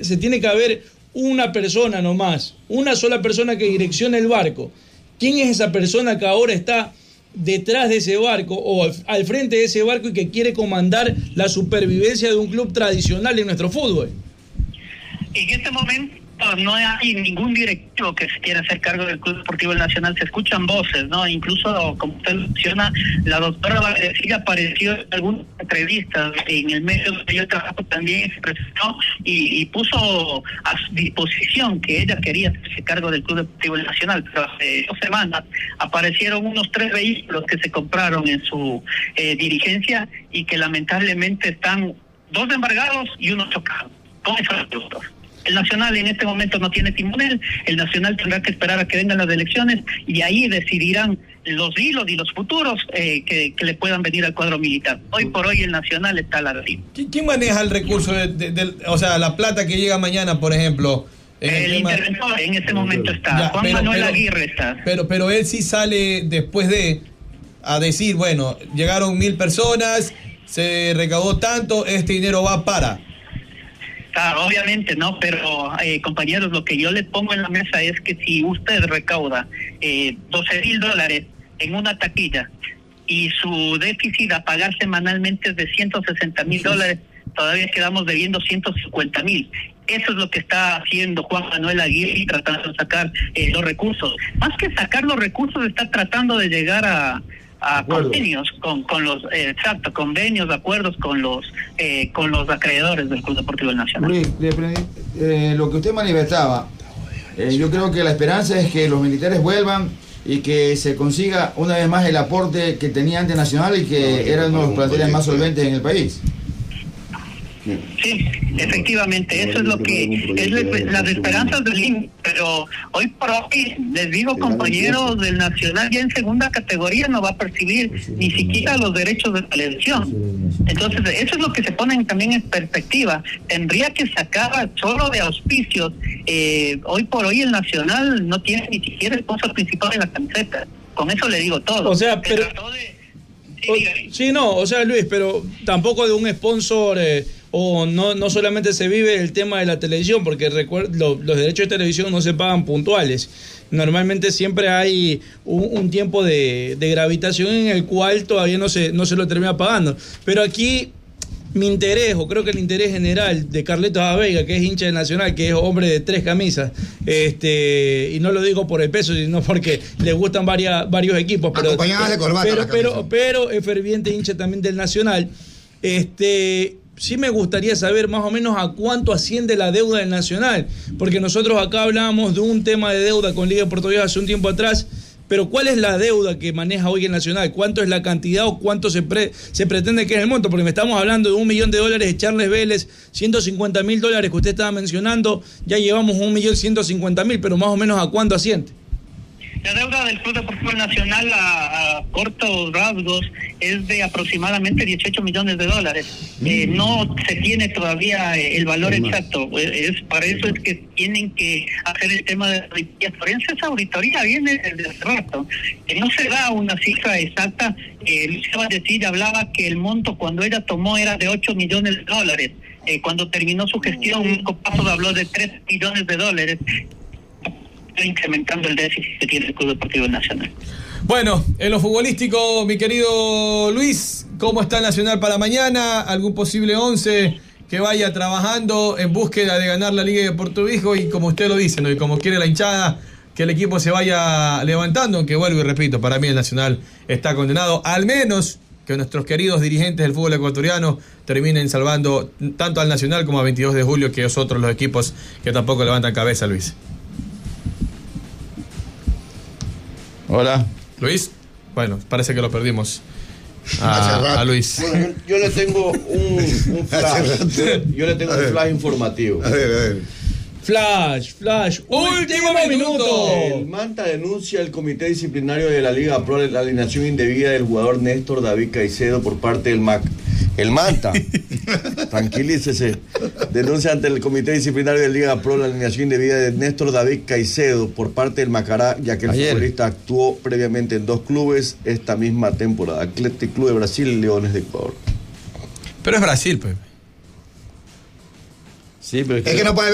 se tiene que haber una persona nomás, una sola persona que direccione el barco. ¿Quién es esa persona que ahora está detrás de ese barco o al frente de ese barco y que quiere comandar la supervivencia de un club tradicional en nuestro fútbol? En este momento no hay ningún directivo que se quiera hacer cargo del Club Deportivo Nacional. Se escuchan voces, ¿no? Incluso, como usted menciona, la doctora Valdecilla apareció en algunas entrevistas en el medio donde yo trabajo, también se presentó y puso a su disposición que ella quería hacerse cargo del Club Deportivo Nacional. Pero hace 2 semanas aparecieron unos 3 vehículos que se compraron en su dirigencia y que lamentablemente están 2 embargados y 1 chocado con esos productos. El Nacional en este momento no tiene timonel, el Nacional tendrá que esperar a que vengan las elecciones y ahí decidirán los hilos y los futuros que le puedan venir al cuadro militar. Hoy por hoy el Nacional está a la deriva. ¿Quién maneja el recurso, o sea, la plata que llega mañana, por ejemplo? El interventor en este momento está, Juan Manuel Aguirre está. Pero él sí sale después a decir, bueno, llegaron 1,000 personas, se recaudó tanto, este dinero va para... Obviamente no, pero compañeros, lo que yo le pongo en la mesa es que si usted recauda $12,000 en una taquilla y su déficit a pagar semanalmente es de $160,000, todavía quedamos debiendo $150,000. Eso es lo que está haciendo Juan Manuel Aguirre, tratando de sacar los recursos. Más que sacar los recursos, está tratando de llegar a convenios con los convenios, acuerdos con los acreedores del Club Deportivo Nacional. Luis, lo que usted manifestaba, yo creo que la esperanza es que los militares vuelvan y que se consiga una vez más el aporte que tenía antes Nacional y que era uno de los planteles más solventes en el país. Sí, efectivamente, eso es lo que es las esperanzas del INE, pero hoy por hoy, les digo, compañeros, del Nacional ya en segunda categoría no va a percibir ni siquiera los derechos de televisión. Entonces, eso es lo que se pone también en perspectiva. Tendría que sacar solo de auspicios. Hoy por hoy el Nacional no tiene ni siquiera el sponsor principal en la camiseta. Con eso le digo todo. O sea, pero... Sí, no, o sea, Luis, pero tampoco de un sponsor... o no solamente se vive el tema de la televisión, porque los derechos de televisión no se pagan puntuales. Normalmente siempre hay un tiempo de gravitación en el cual todavía no se lo termina pagando. Pero aquí mi interés, o creo que el interés general de Carletos Veiga, que es hincha del Nacional, que es hombre de 3 camisas, y no lo digo por el peso, sino porque le gustan varios equipos, pero es ferviente hincha también del Nacional. Sí me gustaría saber más o menos a cuánto asciende la deuda del Nacional, porque nosotros acá hablábamos de un tema de deuda con Liga Portuguesa hace un tiempo atrás, pero ¿cuál es la deuda que maneja hoy el Nacional? ¿Cuánto es la cantidad o cuánto se pretende que es el monto? Porque me estamos hablando de $1 millón de Charles Vélez, $150,000 que usted estaba mencionando, ya llevamos 1.150.000, pero más o menos ¿a cuánto asciende? La deuda del Club Deportivo Nacional a cortos rasgos es de aproximadamente $18 millones. No se tiene todavía el valor exacto. Para eso es que tienen que hacer el tema de auditoría forense. Esa auditoría viene desde hace rato. No se da una cifra exacta. Luis Valdecilla hablaba que el monto cuando ella tomó era de $8 millones. Cuando terminó su gestión, Marco Pasos habló de $3 millones. Incrementando el déficit que tiene el Club Deportivo Nacional. Bueno, en lo futbolístico, mi querido Luis, ¿cómo está el Nacional para mañana? ¿Algún posible 11 que vaya trabajando en búsqueda de ganar la Liga de Puerto Viejo? Y como usted lo dice, ¿no? Y como quiere la hinchada, que el equipo se vaya levantando, aunque vuelvo y repito, para mí el Nacional está condenado, al menos que nuestros queridos dirigentes del fútbol ecuatoriano terminen salvando tanto al Nacional como a 22 de julio, que es otro de los equipos que tampoco levantan cabeza, Luis. Hola. Luis, bueno, parece que lo perdimos a Luis. Bueno, yo le tengo un flash. Yo le tengo un flash informativo. A ver. Flash, último minuto. El Manta denuncia al Comité Disciplinario de la Liga Pro la alineación indebida del jugador Néstor David Caicedo por parte del MAC. El Manta, tranquilícese, denuncia ante el Comité Disciplinario de la Liga Pro la alineación indebida de Néstor David Caicedo por parte del Macará, ya que el futbolista actuó previamente en 2 clubes esta misma temporada: Atlético Club de Brasil y Leones de Ecuador. Pero es Brasil, pues. Sí, pero es que no puede